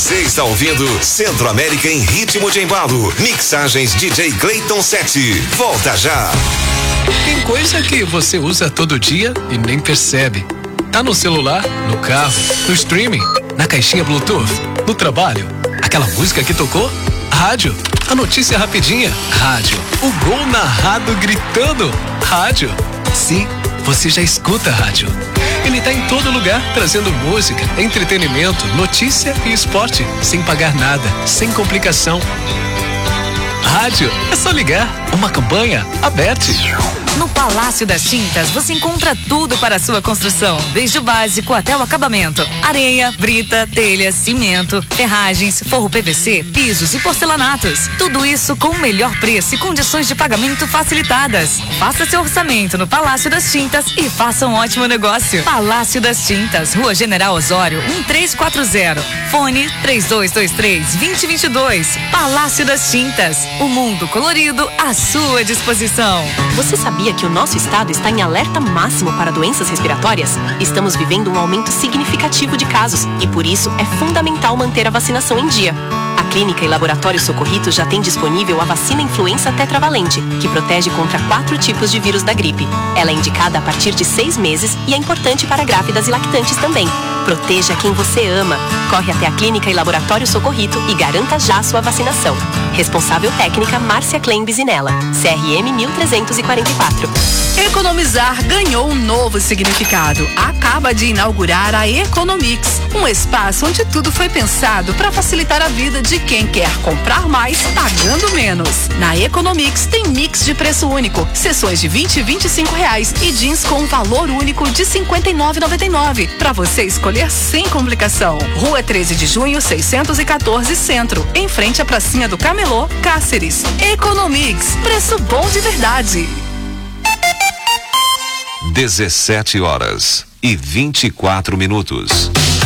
Você está ouvindo Centro América em ritmo de embalo. Mixagens DJ Clayton 7. Volta já. Tem coisa que você usa todo dia e nem percebe. Tá no celular, no carro, no streaming, na caixinha Bluetooth, no trabalho. Aquela música que tocou? Rádio. A notícia rapidinha? Rádio. O gol narrado gritando? Rádio. Sim, você já escuta rádio. Ele tá em todo lugar, trazendo música, entretenimento, notícia e esporte, sem pagar nada, sem complicação. Rádio, é só ligar. Uma campanha aberta. No Palácio das Tintas você encontra tudo para a sua construção, desde o básico até o acabamento: areia, brita, telha, cimento, ferragens, forro PVC, pisos e porcelanatos. Tudo isso com o melhor preço e condições de pagamento facilitadas. Faça seu orçamento no Palácio das Tintas e faça um ótimo negócio. Palácio das Tintas, Rua General Osório, 1340. Fone 3223-2022. Palácio das Tintas, o mundo colorido à sua disposição. Você sabia que o nosso estado está em alerta máximo para doenças respiratórias? Estamos vivendo um aumento significativo de casos e por isso é fundamental manter a vacinação em dia. A Clínica e Laboratório Socorrito já tem disponível a vacina influenza tetravalente, que protege contra 4 tipos de vírus da gripe. Ela é indicada a partir de 6 meses e é importante para grávidas e lactantes também. Proteja quem você ama. Corre até a Clínica e Laboratório Socorrito e garanta já sua vacinação. Responsável técnica Márcia Klein Bisinella, CRM 1344. Economizar ganhou um novo significado. Acaba de inaugurar a Economix, um espaço onde tudo foi pensado para facilitar a vida de quem quer comprar mais pagando menos. Na Economix tem mix de preço único, sessões de R$20 e R$25 e jeans com valor único de R$ 59,99 para você escolher sem complicação. Rua 13 de Junho, 614 Centro, em frente à pracinha do Camelô, Cáceres. Economix, preço bom de verdade. 17h24.